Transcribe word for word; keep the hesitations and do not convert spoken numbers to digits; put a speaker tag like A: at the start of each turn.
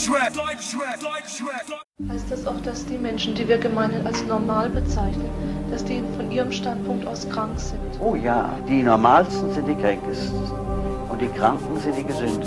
A: Deutschrap, Deutschrap, Deutschrap.
B: Heißt das auch, dass die Menschen, die wir gemeinhin als normal bezeichnen, dass die von ihrem Standpunkt aus krank sind?
C: Oh ja, die Normalsten sind die Kränkesten und die Kranken sind die Gesündesten.